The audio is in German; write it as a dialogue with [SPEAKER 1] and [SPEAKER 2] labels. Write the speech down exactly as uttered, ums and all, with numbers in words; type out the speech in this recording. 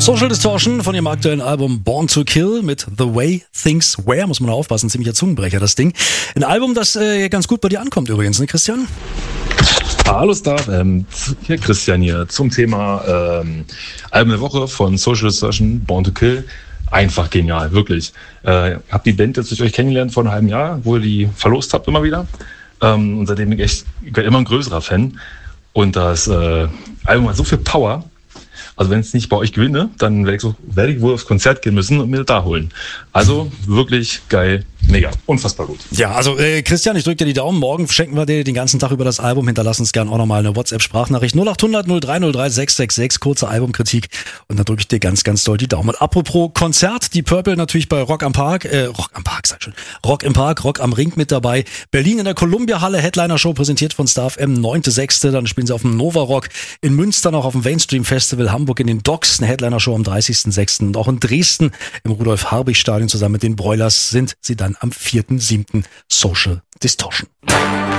[SPEAKER 1] Social Distortion von ihrem aktuellen Album Born to Kill mit The Way Things Were, muss man aufpassen, ziemlicher Zungenbrecher das Ding. Ein Album, das äh, ganz gut bei dir ankommt übrigens, ne Christian?
[SPEAKER 2] Hallo Star, ähm, hier Christian hier zum Thema ähm, Album der Woche von Social Distortion, Born to Kill. Einfach genial, wirklich. Äh, hab die Band jetzt durch euch kennengelernt vor einem halben Jahr, wo ihr die verlost habt immer wieder. Ähm, und seitdem bin ich echt, ich werde immer ein größerer Fan. Und das äh, Album hat so viel Power. Also wenn es nicht bei euch gewinne, dann werde ich, so, werde ich wohl aufs Konzert gehen müssen und mir das da holen. Also wirklich geil, mega, unfassbar gut.
[SPEAKER 1] Ja, also äh, Christian, ich drücke dir die Daumen. Morgen schenken wir dir den ganzen Tag über das Album. Hinterlass uns gerne auch nochmal eine WhatsApp-Sprachnachricht. null acht hundert null drei null drei sechs sechs sechs, kurze Albumkritik. Und dann drücke ich dir ganz, ganz doll die Daumen. Und apropos Konzert, die Purple natürlich bei Rock am Park, äh, Rock am Park, sag schon, Rock im Park, Rock am Ring mit dabei. Berlin in der Columbia-Halle, Headliner-Show präsentiert von Star F M, neunter sechster Dann spielen sie auf dem Nova Rock. In Münster noch auf dem Mainstream Festival, Hamburg in den Docks, eine Headliner-Show am dreißigster sechster Und auch in Dresden im Rudolf-Harbig-Stadion zusammen mit den Broilers sind sie dann am vierter siebter Social Distortion.